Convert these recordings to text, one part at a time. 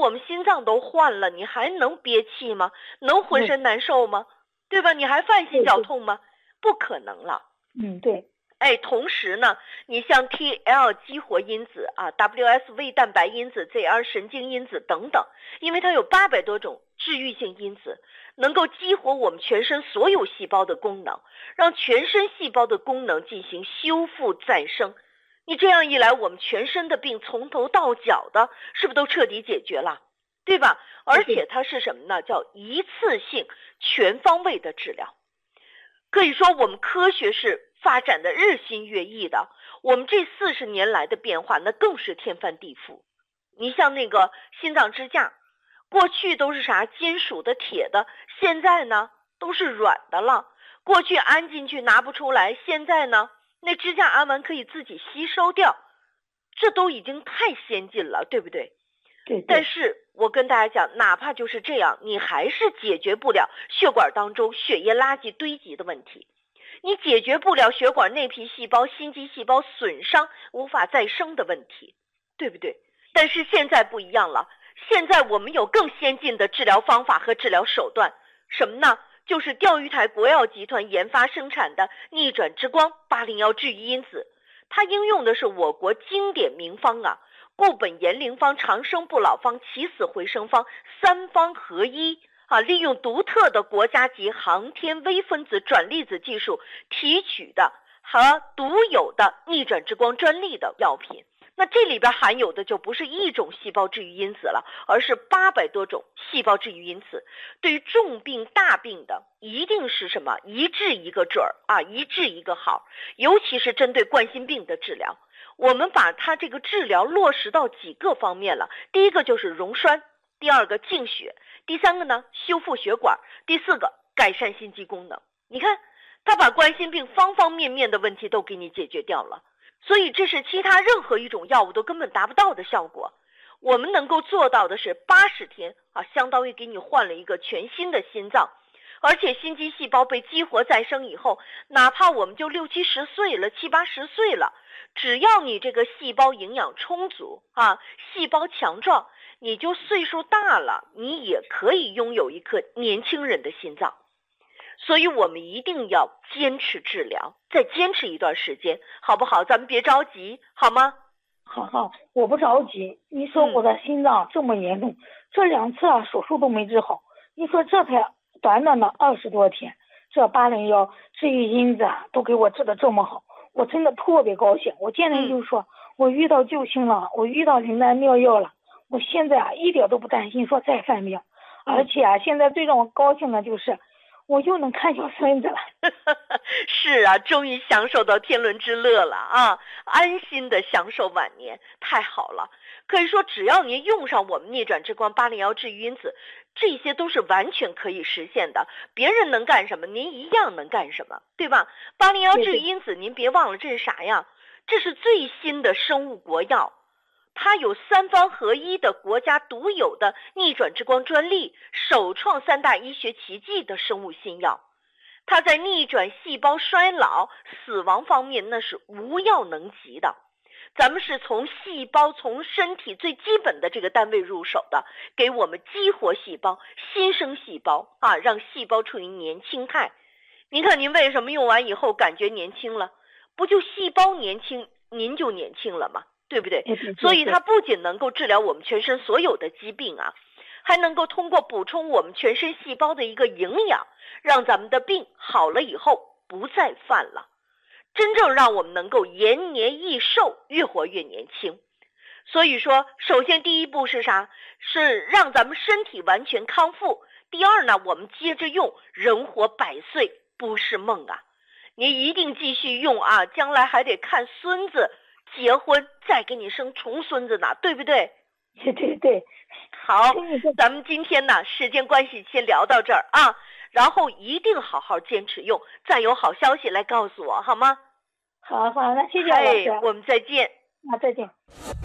我们心脏都换了，你还能憋气吗？能浑身难受吗？对吧？你还犯心绞痛吗？不可能了。 对。 同时呢，你像 TL 激活因子啊 ，WSV 蛋白因子、ZR 神经因子等等，因为它有800多种治愈性因子，能够激活我们全身所有细胞的功能，让全身细胞的功能进行修复再生。你这样一来，我们全身的病从头到脚的，是不是都彻底解决了？对吧？而且它是什么呢？叫一次性全方位的治疗。可以说我们科学是发展的日新月异的，我们这40年来的变化那更是天翻地覆。你像那个心脏支架，过去都是啥金属的、铁的，现在呢都是软的了。过去安进去拿不出来，现在呢那支架安完可以自己吸收掉，这都已经太先进了，对不对？ 对。 但是我跟大家讲，哪怕就是这样，你还是解决不了血管当中血液垃圾堆积的问题，你解决不了血管内皮细胞、心肌细胞损伤无法再生的问题，对不对？但是现在不一样了，现在我们有更先进的治疗方法和治疗手段，什么呢？就是钓鱼台国药集团研发生产的逆转之光801治愈因子，它应用的是我国经典名方啊，固本延龄方、长生不老方、起死回生方3方合一啊，利用独特的国家级航天微分子转粒子技术提取的和独有的逆转之光专利的药品。那这里边含有的就不是一种细胞治愈因子了，而是800多种细胞治愈因子。对于重病大病的，一定是什么？一治一个准儿啊，一治一个好。尤其是针对冠心病的治疗，我们把它这个治疗落实到几个方面了。第一个就是溶栓，第二个净血，第三个呢修复血管，第四个改善心肌功能。你看，它把冠心病方方面面的问题都给你解决掉了。所以这是其他任何一种药物都根本达不到的效果。我们能够做到的是80天啊，相当于给你换了一个全新的心脏，而且心肌细胞被激活再生以后，哪怕我们就60、70岁了、70、80岁了，只要你这个细胞营养充足啊，细胞强壮，你就岁数大了，你也可以拥有一颗年轻人的心脏。所以我们一定要坚持治疗，再坚持一段时间，好不好？咱们别着急，好吗？ 好，我不着急。你说我的心脏这么严重，这2次手术都没治好，你说这才短短的20多天，这801治愈因子都给我治得这么好，我真的特别高兴。我见人就说，我遇到救星了，我遇到灵丹妙药了。我现在一点都不担心说再犯病，而且现在最让我高兴的就是我又能看小孙子了。 是啊，终于享受到天伦之乐了啊，安心的享受晚年，太好了。可以说只要您用上我们逆转之光801治愈因子，这些都是完全可以实现的。别人能干什么，您一样能干什么，对吧？801治愈因子您别忘了这是啥呀？这是最新的生物国药，它有3方合一的国家独有的逆转之光专利，首创3大医学奇迹的生物新药。它在逆转细胞衰老、死亡方面那是无药能及的。咱们是从细胞、从身体最基本的这个单位入手的，给我们激活细胞、新生细胞啊，让细胞处于年轻态。您看您为什么用完以后感觉年轻了？不就细胞年轻，您就年轻了吗？对不对？所以它不仅能够治疗我们全身所有的疾病啊，还能够通过补充我们全身细胞的一个营养，让咱们的病好了以后不再犯了，真正让我们能够延年益寿，越活越年轻。所以说，首先第一步是啥？是让咱们身体完全康复。第二呢，我们接着用，人活100岁不是梦啊！你一定继续用啊，将来还得看孙子结婚再给你生重孙子呢，对不对？ 对。 好，咱们今天呢时间关系先聊到这儿啊，然后一定好好坚持用，再有好消息来告诉我好吗？ 好，那谢谢老师。 我们再见。 再见。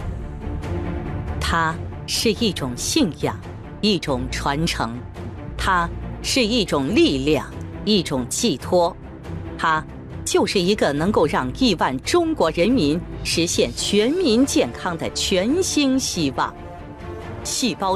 它是一种信仰，一种传承，它是一种力量，一种寄托，它就是一个能够让亿万中国人民实现全民健康的全新希望。细胞